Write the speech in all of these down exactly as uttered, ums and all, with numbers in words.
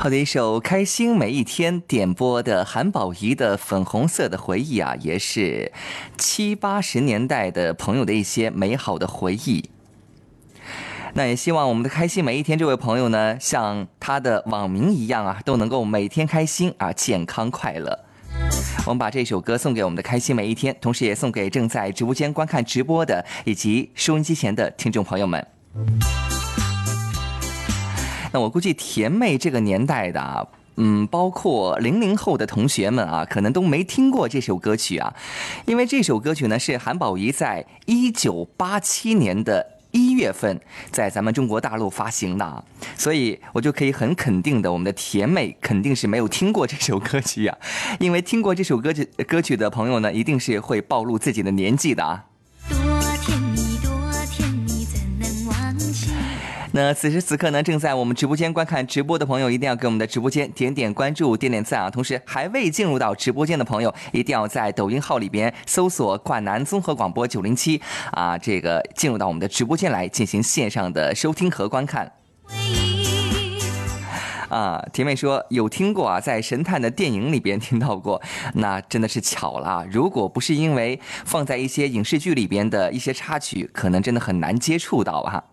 好的一首《开心每一天》点播的韩宝仪的《粉红色的回忆》啊，也是七八十年代的朋友的一些美好的回忆。那也希望我们的开心每一天这位朋友呢，像他的网名一样啊，都能够每天开心啊，健康快乐。我们把这首歌送给我们的开心每一天，同时也送给正在直播间观看直播的以及收音机前的听众朋友们。那我估计甜妹这个年代的啊，嗯，包括零零后的同学们啊，可能都没听过这首歌曲啊，因为这首歌曲呢是韩宝仪在一九八七年的一月份在咱们中国大陆发行的，所以我就可以很肯定的，我们的甜妹肯定是没有听过这首歌曲啊，因为听过这首歌曲歌曲的朋友呢，一定是会暴露自己的年纪的啊。那此时此刻呢，正在我们直播间观看直播的朋友，一定要给我们的直播间点点关注、点点赞啊！同时，还未进入到直播间的朋友，一定要在抖音号里边搜索“灌南综合广播九零七”啊，这个进入到我们的直播间来进行线上的收听和观看。啊，甜妹说有听过啊，在神探的电影里边听到过，那真的是巧了啊！如果不是因为放在一些影视剧里边的一些插曲，可能真的很难接触到啊。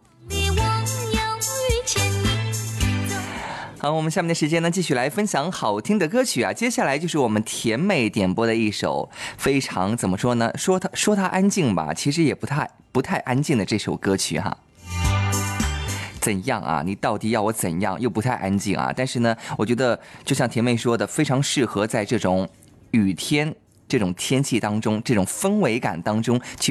好，我们下面的时间呢，继续来分享好听的歌曲啊。接下来就是我们甜妹点播的一首非常怎么说呢？说它说它安静吧，其实也不太不太安静的这首歌曲哈。怎样啊？你到底要我怎样？又不太安静啊。但是呢，我觉得就像甜妹说的，非常适合在这种雨天、这种天气当中、这种氛围感当中去